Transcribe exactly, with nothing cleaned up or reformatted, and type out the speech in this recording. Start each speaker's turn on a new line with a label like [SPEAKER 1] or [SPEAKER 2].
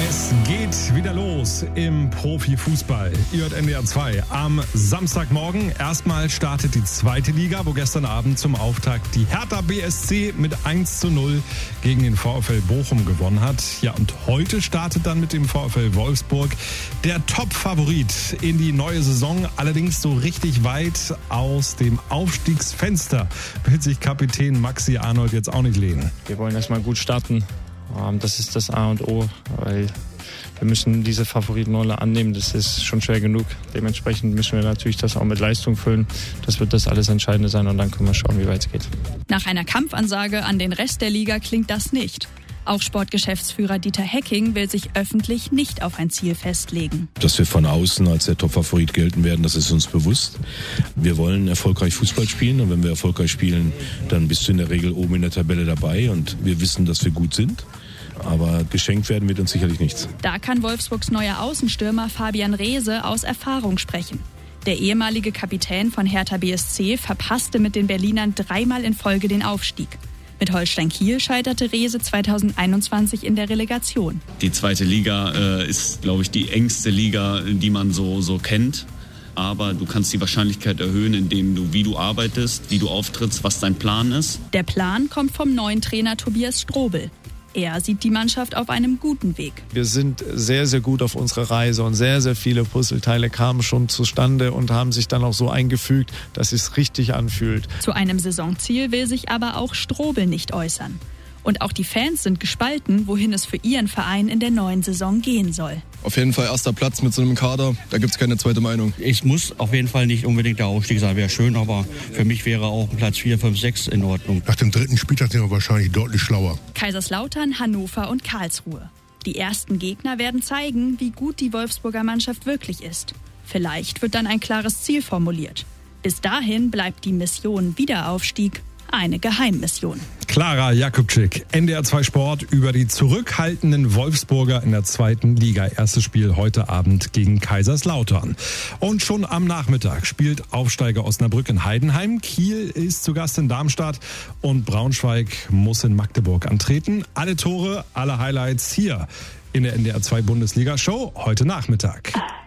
[SPEAKER 1] Es geht wieder los im Profifußball. Ihr hört N D R zwei am Samstagmorgen. Erstmal startet die zweite Liga, wo gestern Abend zum Auftakt die Hertha B S C mit eins zu null gegen den VfL Bochum gewonnen hat. Ja, und heute startet dann mit dem VfL Wolfsburg der Top-Favorit in die neue Saison. Allerdings so richtig weit aus dem Aufstiegsfenster will sich Kapitän Maxi Arnold jetzt auch nicht lehnen.
[SPEAKER 2] Wir wollen erstmal gut starten. Das ist das A und O, weil wir müssen diese Favoritenrolle annehmen. Das ist schon schwer genug. Dementsprechend müssen wir natürlich das auch mit Leistung füllen. Das wird das alles Entscheidende sein und dann können wir schauen, wie weit es geht.
[SPEAKER 3] Nach einer Kampfansage an den Rest der Liga klingt das nicht. Auch Sportgeschäftsführer Dieter Hecking will sich öffentlich nicht auf ein Ziel festlegen.
[SPEAKER 4] Dass wir von außen als der Top-Favorit gelten werden, das ist uns bewusst. Wir wollen erfolgreich Fußball spielen und wenn wir erfolgreich spielen, dann bist du in der Regel oben in der Tabelle dabei und wir wissen, dass wir gut sind. Aber geschenkt werden wird uns sicherlich nichts.
[SPEAKER 3] Da kann Wolfsburgs neuer Außenstürmer Fabian Reese aus Erfahrung sprechen. Der ehemalige Kapitän von Hertha B S C verpasste mit den Berlinern dreimal in Folge den Aufstieg. Mit Holstein Kiel scheiterte Reese zweitausendeinundzwanzig in der Relegation.
[SPEAKER 5] Die zweite Liga äh, ist, glaube ich, die engste Liga, die man so, so kennt. Aber du kannst die Wahrscheinlichkeit erhöhen, indem du, wie du arbeitest, wie du auftrittst, was dein Plan ist.
[SPEAKER 3] Der Plan kommt vom neuen Trainer Tobias Strobel. Er sieht die Mannschaft auf einem guten Weg.
[SPEAKER 2] Wir sind sehr, sehr gut auf unserer Reise und sehr, sehr viele Puzzleteile kamen schon zustande und haben sich dann auch so eingefügt, dass es richtig anfühlt.
[SPEAKER 3] Zu einem Saisonziel will sich aber auch Strobel nicht äußern. Und auch die Fans sind gespalten, wohin es für ihren Verein in der neuen Saison gehen soll.
[SPEAKER 6] Auf jeden Fall erster Platz mit so einem Kader, da gibt es keine zweite Meinung.
[SPEAKER 7] Es muss auf jeden Fall nicht unbedingt der Aufstieg sein, wäre schön, aber für mich wäre auch Platz vier, fünf, sechs in Ordnung.
[SPEAKER 8] Nach dem dritten Spieltag sind wir wahrscheinlich deutlich schlauer.
[SPEAKER 3] Kaiserslautern, Hannover und Karlsruhe. Die ersten Gegner werden zeigen, wie gut die Wolfsburger Mannschaft wirklich ist. Vielleicht wird dann ein klares Ziel formuliert. Bis dahin bleibt die Mission Wiederaufstieg eine Geheimmission.
[SPEAKER 1] Clara Jakubczyk, N D R zwei Sport über die zurückhaltenden Wolfsburger in der zweiten Liga. Erstes Spiel heute Abend gegen Kaiserslautern. Und schon am Nachmittag spielt Aufsteiger Osnabrück in Heidenheim. Kiel ist zu Gast in Darmstadt und Braunschweig muss in Magdeburg antreten. Alle Tore, alle Highlights hier in der N D R zwei Bundesliga-Show heute Nachmittag.